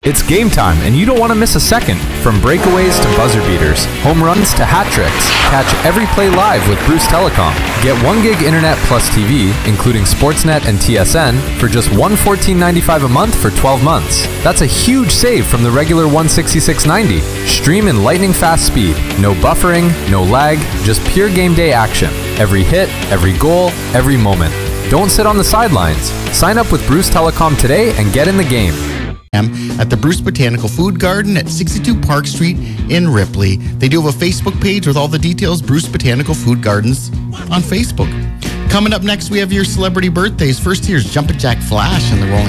It's game time, and you don't want to miss a second. From breakaways to buzzer beaters, home runs to hat tricks, catch every play live with Bruce Telecom. Get 1 gig internet plus TV, including Sportsnet and TSN, for just $114.95 a month for 12 months. That's a huge save from the regular $166.90. Stream in lightning fast speed. No buffering, no lag, just pure game day action. Every hit, every goal, every moment. Don't sit on the sidelines. Sign up with Bruce Telecom today and get in the game. At the Bruce Botanical Food Garden at 62 Park Street in Ripley. They do have a Facebook page with all the details, Bruce Botanical Food Gardens on Facebook. Coming up next, we have your celebrity birthdays. First, here's Jumpin' Jack Flash and the Rolling